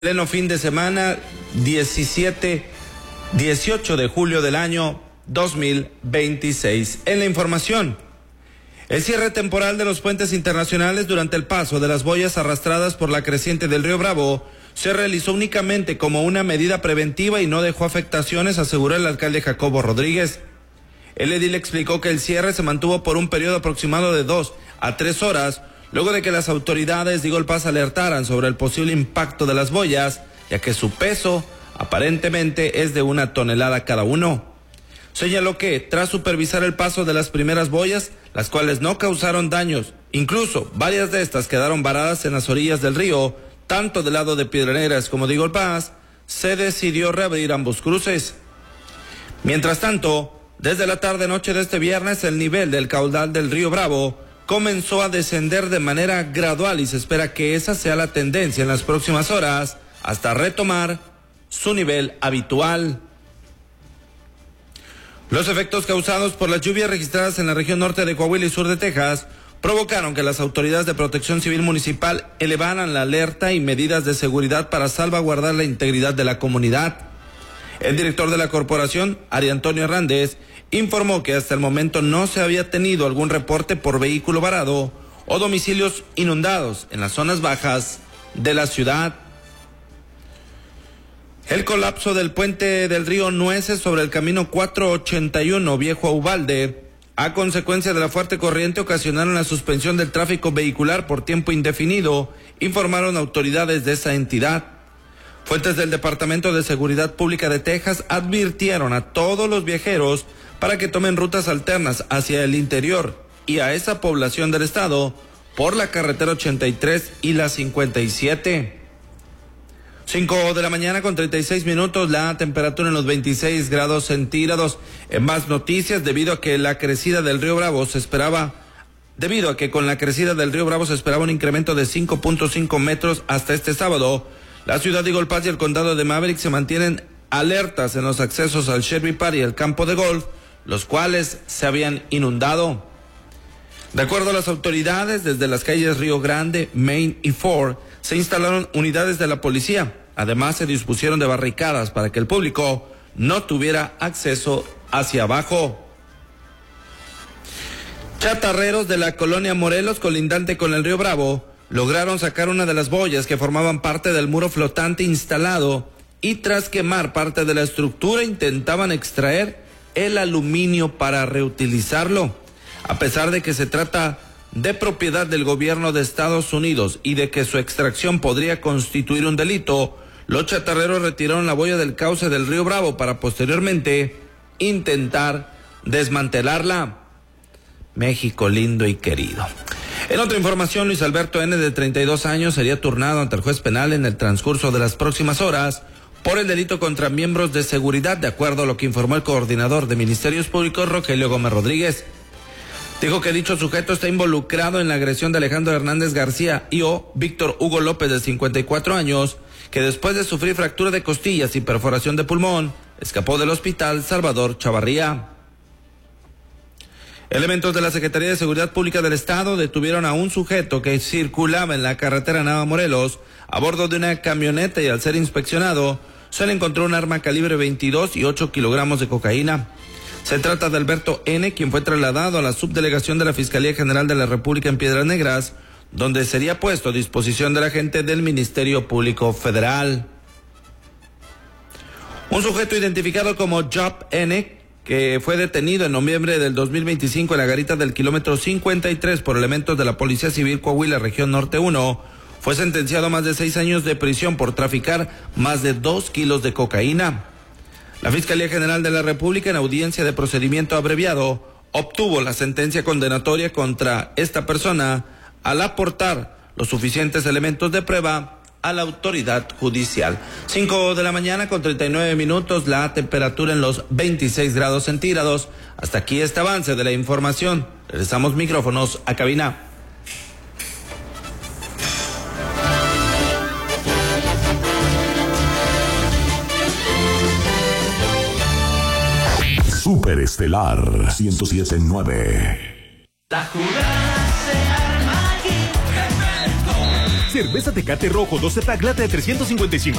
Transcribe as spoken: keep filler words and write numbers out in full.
Pleno fin de semana, diecisiete, dieciocho de julio del año dos mil veintiséis. En la información, el cierre temporal de los puentes internacionales durante el paso de las boyas arrastradas por la creciente del río Bravo se realizó únicamente como una medida preventiva y no dejó afectaciones, aseguró el alcalde Jacobo Rodríguez. El edil explicó que el cierre se mantuvo por un periodo aproximado de dos a tres horas, luego de que las autoridades de Golpaz alertaran sobre el posible impacto de las boyas, ya que su peso aparentemente es de una tonelada cada uno. Señaló que, tras supervisar el paso de las primeras boyas, las cuales no causaron daños, incluso varias de estas quedaron varadas en las orillas del río, tanto del lado de Piedras Negras como de Golpaz, se decidió reabrir ambos cruces. Mientras tanto, desde la tarde-noche de este viernes, el nivel del caudal del río Bravo comenzó a descender de manera gradual y se espera que esa sea la tendencia en las próximas horas hasta retomar su nivel habitual. Los efectos causados por las lluvias registradas en la región norte de Coahuila y sur de Texas provocaron que las autoridades de protección civil municipal elevaran la alerta y medidas de seguridad para salvaguardar la integridad de la comunidad. El director de la corporación, Ari Antonio Hernández, informó que hasta el momento no se había tenido algún reporte por vehículo varado o domicilios inundados en las zonas bajas de la ciudad. El colapso del puente del río Nueces sobre el camino cuatrocientos ochenta y uno Viejo a Uvalde, a consecuencia de la fuerte corriente, ocasionaron la suspensión del tráfico vehicular por tiempo indefinido, informaron autoridades de esa entidad. Fuentes del Departamento de Seguridad Pública de Texas advirtieron a todos los viajeros para que tomen rutas alternas hacia el interior y a esa población del estado por la carretera ochenta y tres y la cincuenta y siete. cinco de la mañana con treinta y seis minutos, la temperatura en los veintiséis grados centígrados. En más noticias, debido a que la crecida del río Bravo se esperaba, debido a que con la crecida del río Bravo se esperaba un incremento de cinco punto cinco metros hasta este sábado, la ciudad de Golpaz y el condado de Maverick se mantienen alertas en los accesos al Shelby Park y el campo de golf, los cuales se habían inundado. De acuerdo a las autoridades, desde las calles Río Grande, Main y Ford, se instalaron unidades de la policía. Además, se dispusieron de barricadas para que el público no tuviera acceso hacia abajo. Chatarreros de la colonia Morelos, colindante con el río Bravo, lograron sacar una de las boyas que formaban parte del muro flotante instalado y tras quemar parte de la estructura intentaban extraer el aluminio para reutilizarlo. A pesar de que se trata de propiedad del gobierno de Estados Unidos y de que su extracción podría constituir un delito, los chatarreros retiraron la boya del cauce del río Bravo para posteriormente intentar desmantelarla. México lindo y querido. En otra información, Luis Alberto N., de treinta y dos años, sería turnado ante el juez penal en el transcurso de las próximas horas por el delito contra miembros de seguridad, de acuerdo a lo que informó el coordinador de Ministerios Públicos, Rogelio Gómez Rodríguez. Dijo que dicho sujeto está involucrado en la agresión de Alejandro Hernández García y o Víctor Hugo López, de cincuenta y cuatro años, que después de sufrir fractura de costillas y perforación de pulmón, escapó del hospital Salvador Chavarría. Elementos de la Secretaría de Seguridad Pública del Estado detuvieron a un sujeto que circulaba en la carretera Nava Morelos a bordo de una camioneta y al ser inspeccionado se le encontró un arma calibre veintidós y ocho kilogramos de cocaína. Se trata de Alberto N., quien fue trasladado a la subdelegación de la Fiscalía General de la República en Piedras Negras, donde sería puesto a disposición del agente del Ministerio Público Federal. Un sujeto identificado como Job N., que fue detenido en noviembre del dos mil veinticinco en la garita del kilómetro cincuenta y tres por elementos de la Policía Civil Coahuila, región norte uno, fue sentenciado a más de seis años de prisión por traficar más de dos kilos de cocaína. La Fiscalía General de la República, en audiencia de procedimiento abreviado, obtuvo la sentencia condenatoria contra esta persona al aportar los suficientes elementos de prueba a la autoridad judicial. cinco de la mañana con treinta y nueve minutos, la temperatura en los veintiséis grados centígrados. Hasta aquí este avance de la información. Regresamos micrófonos a cabina. Superestelar ciento siete punto nueve. La jugada se arma aquí. Cerveza Tecate Rojo doce pack lata de trescientos cincuenta y cinco